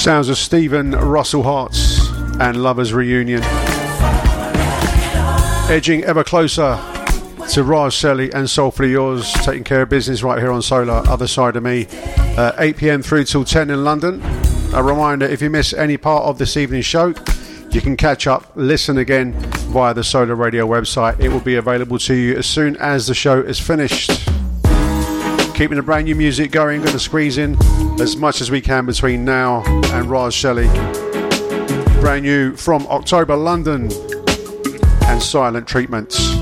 Sounds of Stephen Russell Hearts and Lovers Reunion. Edging ever closer to Raj Selly and Soulfully Yours, taking care of business right here on Solar, other side of me, 8 p.m. through till 10 in London. A reminder, if you miss any part of this evening's show, you can catch up, listen again via the Solar Radio website. It will be available to you as soon as the show is finished. Keeping the brand new music going, going to squeeze in as much as we can between now and Raj Shelley. Brand new from October, London, and Silent Treatments.